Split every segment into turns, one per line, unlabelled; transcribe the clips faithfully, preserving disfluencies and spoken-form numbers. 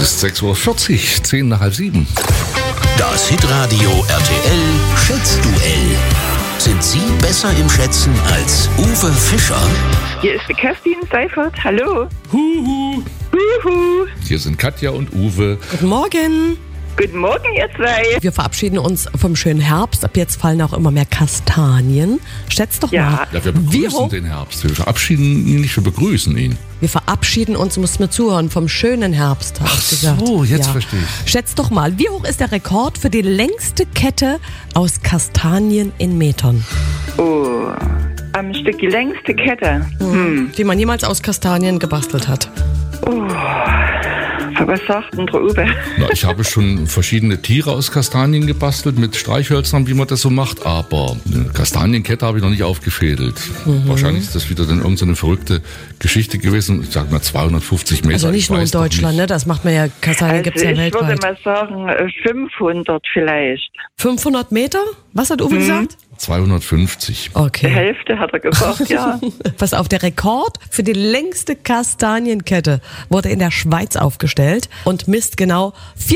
ist sechs Uhr vierzig, zehn nach halb sieben.
Das Hitradio R T L Schätzduell. Sind Sie besser im Schätzen als Uwe Fischer?
Hier ist die Kerstin Seifert. Hallo.
Huhu.
Huhu.
Hier sind Katja und Uwe.
Guten Morgen.
Guten Morgen, ihr zwei.
Wir verabschieden uns vom schönen Herbst. Ab jetzt fallen auch immer mehr Kastanien. Schätzt doch
Ja.
mal.
Ja, wir
wie
begrüßen
hoch?
den Herbst. Wir verabschieden ihn nicht, wir begrüßen ihn.
Wir verabschieden uns, musst mir zuhören, vom schönen Herbst.
Ach so, jetzt verstehe ich.
Schätzt doch mal, wie hoch ist der Rekord für die längste Kette aus Kastanien in Metern?
Oh, am Stück die längste Kette. Hm.
Die man jemals aus Kastanien gebastelt hat.
Oh, was sagt denn der Uwe?
Na, ich habe schon verschiedene Tiere aus Kastanien gebastelt, mit Streichhölzern, wie man das so macht, aber eine Kastanienkette habe ich noch nicht aufgefädelt.
Mhm.
Wahrscheinlich ist das wieder dann irgendeine verrückte Geschichte gewesen. Ich sag mal zweihundertfünfzig Meter.
Also nicht
ich
nur in
weiß doch
Deutschland,
nicht.
ne? Das macht man ja, Kastanien
Also
gibt es ja
ich würde
weltweit.
mal sagen äh, fünfhundert vielleicht.
fünfhundert Meter? Was hat Uwe gesagt?
zweihundertfünfzig.
Die
Okay.
Hälfte hat er gesagt, ja.
Pass auf, der Rekord für die längste Kastanienkette wurde in der Schweiz aufgestellt und misst genau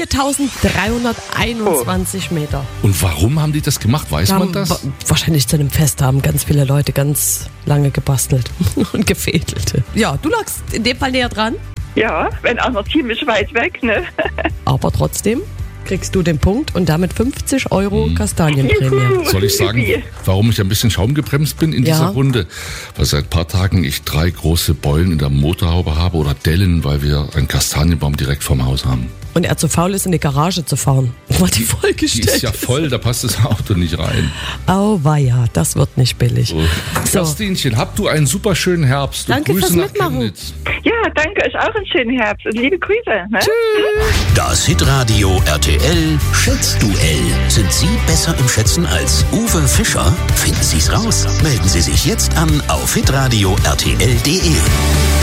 viertausenddreihunderteinundzwanzig Meter.
Und warum haben die das gemacht? Weiß
Da
man
haben
das?
wa- wahrscheinlich zu einem Fest haben ganz viele Leute ganz lange gebastelt und gefädelt. Ja, du lagst in dem Fall näher dran,
Ja, wenn auch noch ziemlich weit weg, ne?
aber trotzdem kriegst du den Punkt und damit fünfzig Euro Kastanienprämie.
Soll ich sagen, warum ich ein bisschen schaumgebremst bin in
Ja.
dieser Runde? Weil seit ein paar Tagen ich drei große Beulen in der Motorhaube habe oder Dellen, weil wir einen Kastanienbaum direkt vorm Haus haben.
Und er zu faul ist, in die Garage zu fahren, weil die
Die
vollgestellt
ist ja voll, da passt das Auto nicht rein.
Auweia, das wird nicht billig.
So.
So.
Kerstinchen, habt du einen super schönen Herbst. Und
Danke
Grüße
fürs
nach
Mitmachen.
Chemnitz.
Ja, danke euch auch einen schönen Herbst und liebe Grüße. Ne?
Das Hitradio R T L Schätzduell. Sind Sie besser im Schätzen als Uwe Fischer? Finden Sie's raus. Melden Sie sich jetzt an auf hitradio r t l punkt d e.